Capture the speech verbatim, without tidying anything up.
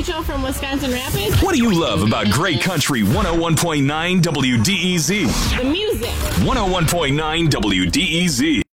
Rachel from Wisconsin Rapids. What do you love about Great Country one oh one point nine W D E Z? The music. one oh one point nine W D E Z.